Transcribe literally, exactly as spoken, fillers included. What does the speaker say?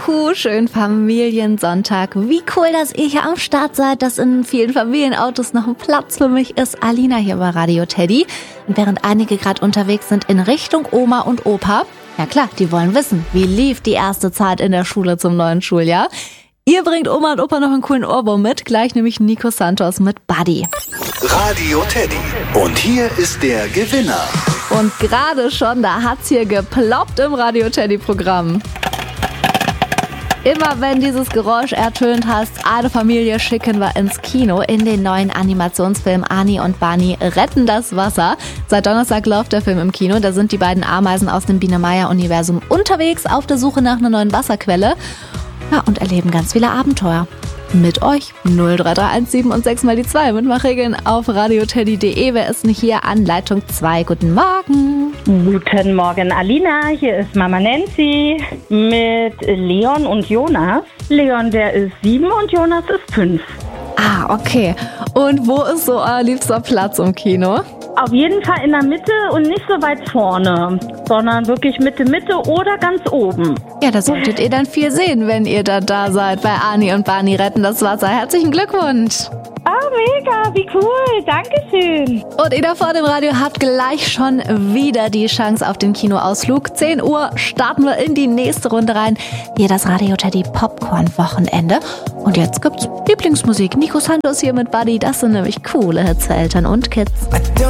Juhu, schönen Familiensonntag. Wie cool, dass ihr hier am Start seid, dass in vielen Familienautos noch ein Platz für mich ist. Alina hier bei Radio Teddy. Und während einige gerade unterwegs sind in Richtung Oma und Opa, ja klar, die wollen wissen, wie lief die erste Zeit in der Schule zum neuen Schuljahr. Ihr bringt Oma und Opa noch einen coolen Ohrwurm mit, gleich nämlich Nico Santos mit Buddy. Radio Teddy. Und hier ist der Gewinner. Und gerade schon, da hat's hier geploppt im Radio Teddy Programm. Immer wenn dieses Geräusch ertönt, heißt eine Familie schicken wir ins Kino in den neuen Animationsfilm Ani und Barney retten das Wasser. Seit Donnerstag läuft der Film im Kino. Da sind die beiden Ameisen aus dem Biene-Meier-Universum unterwegs auf der Suche nach einer neuen Wasserquelle. Ja, und erleben ganz viele Abenteuer. Mit euch null drei drei eins sieben und sechs mal die zwei. Mitmachregeln auf radioteddy punkt de. Wer ist denn hier an Leitung zwei? Guten Morgen. Guten Morgen, Alina. Hier ist Mama Nancy mit Leon und Jonas. Leon, der ist sieben und Jonas ist fünf. Ah, okay. Und wo ist so euer liebster Platz im Kino? Auf jeden Fall in der Mitte und nicht so weit vorne, sondern wirklich Mitte, Mitte oder ganz oben. Ja, da solltet ihr dann viel sehen, wenn ihr da da seid bei Ani und Barney retten das Wasser. Herzlichen Glückwunsch! Ah, mega, wie cool, Dankeschön. Und ihr da vor dem Radio habt gleich schon wieder die Chance auf den Kinoausflug. zehn Uhr starten wir in die nächste Runde rein. Hier das Radio Teddy Popcorn-Wochenende. Und jetzt gibt's Lieblingsmusik. Nico Santos hier mit Buddy. Das sind nämlich coole Hits für Eltern und Kids.